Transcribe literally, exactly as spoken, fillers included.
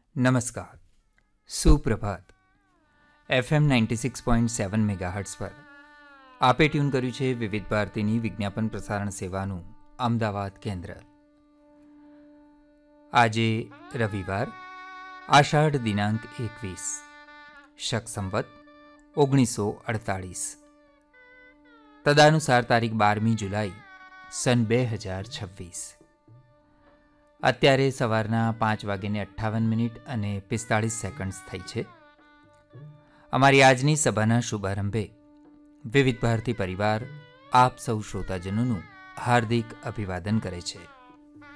નમસ્કાર, સુપ્રભાત. FM ninety six point seven મેગાહર્ટ્સ પર આપે ટ્યુન કર્યું છે વિવિધ ભારતીની વિજ્ઞાપન પ્રસારણ સેવાનું અમદાવાદ કેન્દ્ર. આજે રવિવાર, આષાઢ દિનાંક એકવીસ, શક સંવત ઓગણીસો અડતાળીસ, તદાનુસાર તારીખ બારમી જુલાઈ સન બે હજાર છવ્વીસ. અત્યારે સવારના પાંચ વાગ્યાને અઠ્ઠાવન મિનિટ અને પિસ્તાળીસ સેકન્ડ્સ થઈ છે. અમારી આજની સભાના શુભારંભે વિવિધ ભારતી પરિવાર આપ સૌ શ્રોતાજનોનું હાર્દિક અભિવાદન કરે છે.